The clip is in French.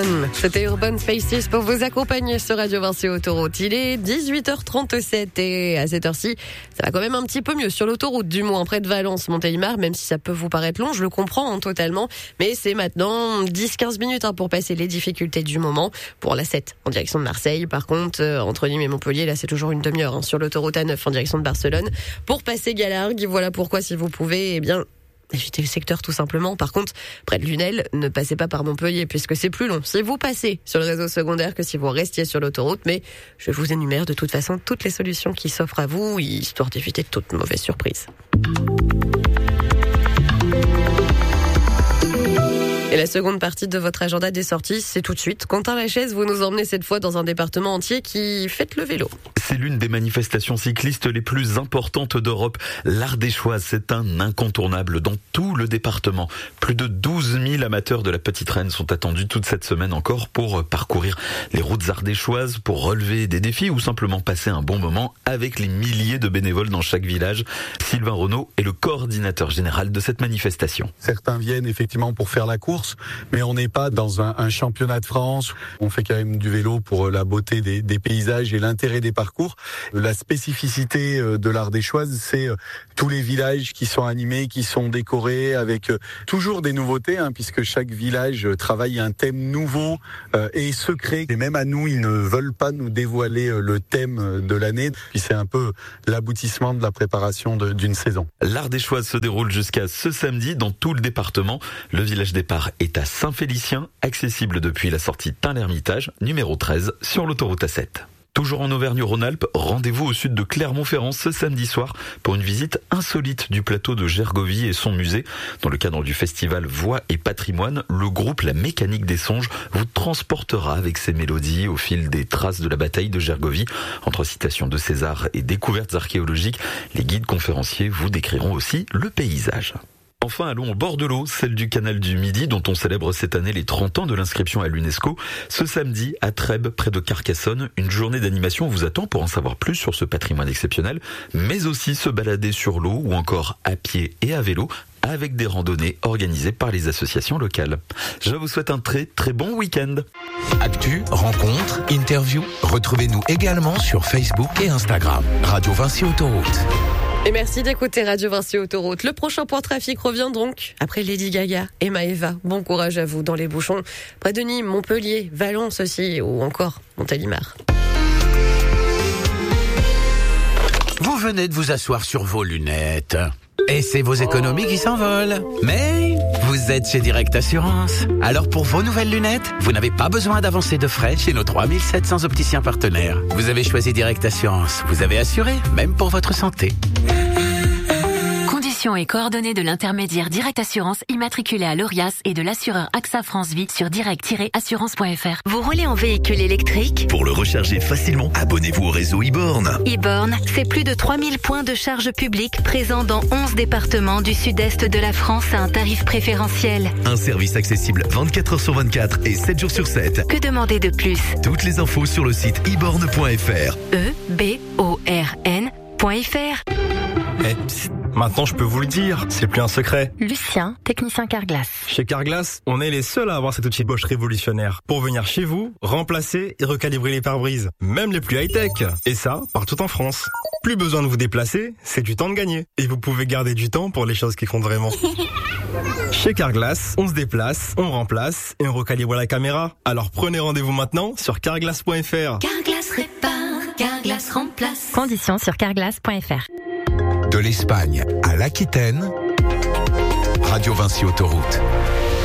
Station. C'était Urban Spaces pour vous accompagner sur Radio Vinci Autoroute. Il est 18h37 et à cette heure-ci, ça va quand même un petit peu mieux sur l'autoroute, du moins près de Valence, Montélimar, même si ça peut vous paraître long, je le comprends totalement. Mais c'est maintenant 10-15 minutes pour passer les difficultés du moment. Pour la 7 en direction de Marseille, par contre, entre Nîmes et Montpellier, là c'est toujours une demi-heure sur l'autoroute A9 en direction de Barcelone. Pour passer Galargues, voilà pourquoi si vous pouvez, évitez le secteur tout simplement. Par contre, près de Lunel, ne passez pas par Montpellier puisque c'est plus long si vous passez sur le réseau secondaire que si vous restiez sur l'autoroute. Mais je vous énumère de toute façon toutes les solutions qui s'offrent à vous, histoire d'éviter toute mauvaise surprise. Et la seconde partie de votre agenda des sorties, c'est tout de suite. Quentin Lachaise, vous nous emmenez cette fois dans un département entier qui fête le vélo. C'est l'une des manifestations cyclistes les plus importantes d'Europe. L'Ardéchoise, c'est un incontournable dans tout le département. Plus de 12 000 amateurs de la Petite Reine sont attendus toute cette semaine encore pour parcourir les routes ardéchoises, pour relever des défis ou simplement passer un bon moment avec les milliers de bénévoles dans chaque village. Sylvain Renaud est le coordinateur général de cette manifestation. Certains viennent effectivement pour faire la course, mais on n'est pas dans un championnat de France. On fait quand même du vélo pour la beauté des paysages et l'intérêt des parcours. La spécificité de l'Ardéchoise, c'est tous les villages qui sont animés, qui sont décorés avec toujours des nouveautés, puisque chaque village travaille un thème nouveau et secret. Et même à nous, ils ne veulent pas nous dévoiler le thème de l'année. Puis c'est un peu l'aboutissement de la préparation d'une saison. L'Ardéchoise se déroule jusqu'à ce samedi dans tout le département. Le village départ est à Saint-Félicien, accessible depuis la sortie Tain-l'Hermitage, numéro 13, sur l'autoroute A7. Toujours en Auvergne-Rhône-Alpes, rendez-vous au sud de Clermont-Ferrand ce samedi soir pour une visite insolite du plateau de Gergovie et son musée. Dans le cadre du festival Voix et Patrimoine, le groupe La Mécanique des Songes vous transportera avec ses mélodies au fil des traces de la bataille de Gergovie. Entre citations de César et découvertes archéologiques, les guides conférenciers vous décriront aussi le paysage. Enfin, allons au bord de l'eau, celle du canal du Midi, dont on célèbre cette année les 30 ans de l'inscription à l'UNESCO. Ce samedi, à Trèbes, près de Carcassonne, une journée d'animation vous attend pour en savoir plus sur ce patrimoine exceptionnel, mais aussi se balader sur l'eau ou encore à pied et à vélo, avec des randonnées organisées par les associations locales. Je vous souhaite un très très bon week-end. Actu, rencontres, interviews, retrouvez-nous également sur Facebook et Instagram. Radio Vinci Autoroute. Et merci d'écouter Radio Vinci Autoroute. Le prochain point trafic revient donc après Lady Gaga et Maëva. Bon courage à vous dans les bouchons près de Nîmes, Montpellier, Valence aussi ou encore Montélimar. Vous venez de vous asseoir sur vos lunettes. Et c'est vos économies qui s'envolent. Mais vous êtes chez Direct Assurance. Alors pour vos nouvelles lunettes, vous n'avez pas besoin d'avancer de frais chez nos 3700 opticiens partenaires. Vous avez choisi Direct Assurance. Vous avez assuré, même pour votre santé. Conditions et coordonnées de l'intermédiaire Direct Assurance immatriculé à l'ORIAS et de l'assureur AXA France Vie sur direct-assurance.fr. Vous roulez en véhicule électrique? Pour le recharger facilement, abonnez-vous au réseau e-born. e-born, c'est plus de 3000 points de charge publique présents dans 11 départements du sud-est de la France à un tarif préférentiel. Un service accessible 24 heures sur 24 et 7 jours sur 7. Que demander de plus? Toutes les infos sur le site e-born.fr. e-b-o-r-n.fr. Maintenant, je peux vous le dire, c'est plus un secret. Lucien, technicien Carglass. Chez Carglass, on est les seuls à avoir cet outil Bosch révolutionnaire pour venir chez vous, remplacer et recalibrer les pare-brises, même les plus high-tech. Et ça, partout en France. Plus besoin de vous déplacer, c'est du temps de gagner. Et vous pouvez garder du temps pour les choses qui comptent vraiment. Chez Carglass, on se déplace, on remplace et on recalibre la caméra. Alors prenez rendez-vous maintenant sur carglass.fr. Carglass répare, Carglass remplace. Conditions sur carglass.fr. De l'Espagne à l'Aquitaine, Radio Vinci Autoroute.